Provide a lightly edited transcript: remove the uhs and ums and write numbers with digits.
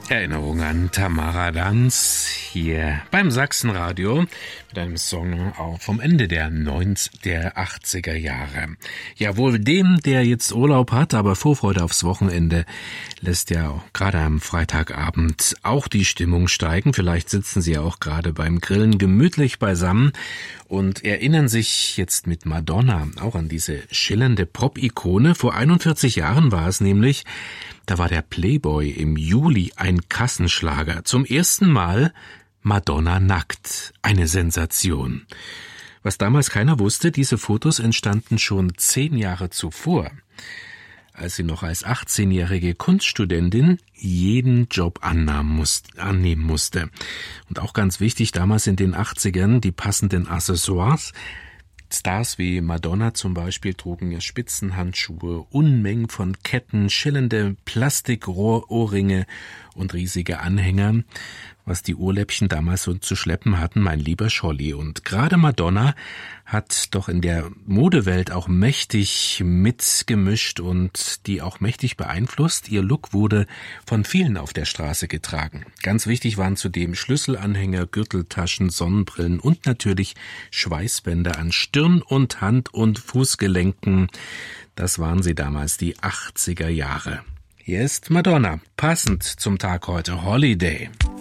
Erinnerung an Tamara Danz hier beim Sachsenradio mit einem Song auch vom Ende der 80er Jahre. Ja, wohl dem, der jetzt Urlaub hat, aber Vorfreude aufs Wochenende lässt ja auch gerade am Freitagabend auch die Stimmung steigen. Vielleicht sitzen Sie auch gerade beim Grillen gemütlich beisammen und erinnern sich jetzt mit Madonna auch an diese schillernde Pop-Ikone. Vor 41 Jahren war es nämlich. Da war der Playboy im Juli ein Kassenschlager. Zum ersten Mal Madonna nackt. Eine Sensation. Was damals keiner wusste, diese Fotos entstanden schon 10 Jahre zuvor, als sie noch als 18-jährige Kunststudentin jeden Job annehmen musste. Und auch ganz wichtig, damals in den 80ern, die passenden Accessoires. Stars wie Madonna zum Beispiel trugen Spitzenhandschuhe, Unmengen von Ketten, schillernde Plastikrohringe und riesige Anhänger, was die Ohrläppchen damals so zu schleppen hatten, mein lieber Scholli. Und gerade Madonna hat doch in der Modewelt auch mächtig mitgemischt und die auch mächtig beeinflusst. Ihr Look wurde von vielen auf der Straße getragen. Ganz wichtig waren zudem Schlüsselanhänger, Gürteltaschen, Sonnenbrillen und natürlich Schweißbänder an Stirn und Hand- und Fußgelenken. Das waren sie damals, die 80er Jahre. Hier ist Madonna, passend zum Tag heute, Holiday.